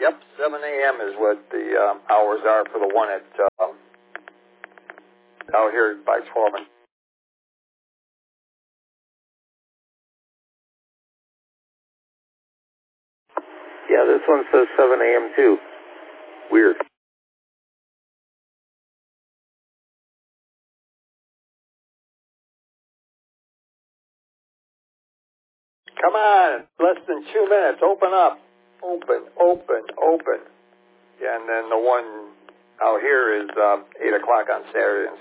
Yep, 7 a.m. is what the hours are for the one at out here by Foreman. Yeah, this one says 7 a.m. too. Weird. Come on, less than 2 minutes. Open up. Open. Yeah, and then the one out here is 8 o'clock on Saturday and